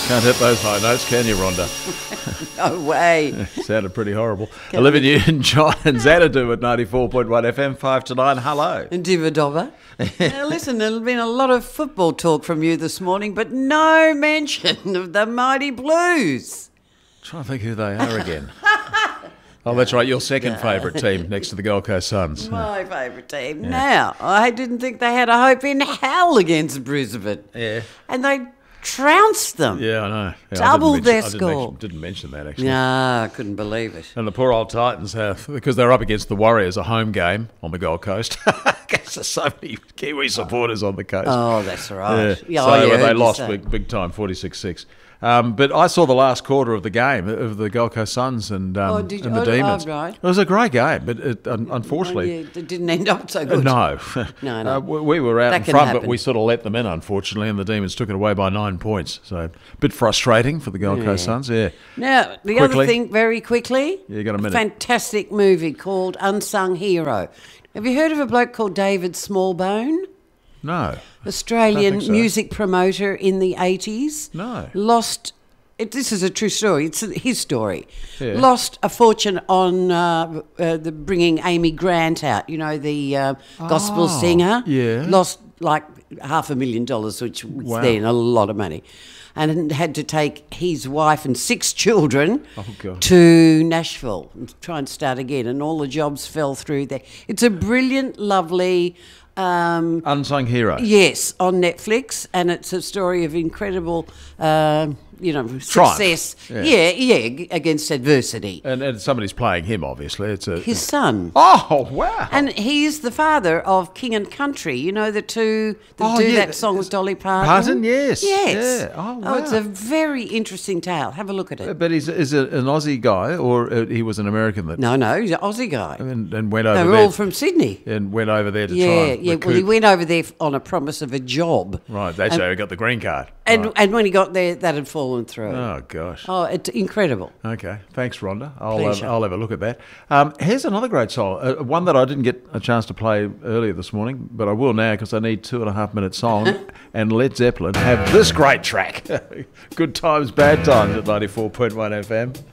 Can't hit those high notes, can you, Rhonda? No way. Sounded pretty horrible. Olivia Newton-John and Xanadu at 94.1 FM, 5 to 9. Hello. And Divadova. Now listen, there's been a lot of football talk from you this morning, but no mention of the Mighty Blues. Trying to think who they are again. Oh, that's right, your second favourite team next to the Gold Coast Suns. My favourite team. Yeah. Now, I didn't think they had a hope in hell against Brisbane. Yeah. And they trounced them. Yeah, I know. Yeah, Doubled their score. I didn't mention that, actually. No, I couldn't believe it. And the poor old Titans have, because they're up against the Warriors, a home game on the Gold Coast. There's so many Kiwi supporters on the coast. Oh, that's right. Yeah. So they lost big time, 46-6. But I saw the last quarter of the game of the Gold Coast Suns and the Demons. Right. It was a great game, but unfortunately... It didn't end up so good. No. No. We were out That in can front, happen. but we sort of let them in, unfortunately, and the Demons took it away by 9 points. So a bit frustrating for the Gold Coast Suns, yeah. Now, the other thing, very quickly, you got a minute. Fantastic movie called Unsung Hero. Have you heard of a bloke called David Smallbone? No. Australian so. music promoter in the 80s. No. This is a true story. It's his story. Yeah. Lost a fortune on the bringing Amy Grant out, you know, the gospel singer. Yeah. Lost like $500,000, which was then a lot of money. And had to take his wife and 6 children to Nashville and try and start again. And all the jobs fell through there. It's a brilliant, lovely... Unsung Hero. Yes, on Netflix, and it's a story of incredible, success. Yeah, against adversity. And somebody's playing him, obviously. It's his son. Oh, wow. And he's the father of King and Country. You know, the two that do that song with Dolly Parton? Parton, yes. Yes. Yeah. Oh, wow. It's a very interesting tale. Have a look at it. But is it an Aussie guy, or he was an American? No, he's an Aussie guy. And went over there. They were all from Sydney. And went over there to try and recruit. Well, he went over there on a promise of a job. Right, that's how he got the green card. And when he got there, that had fallen through. Oh, gosh. Oh, it's incredible. Okay, thanks, Rhonda. I'll have a look at that. Here's another great song, one that I didn't get a chance to play earlier this morning, but I will now because I need 2.5-minute song. And Led Zeppelin have this great track. Good times, bad times at 94.1 FM.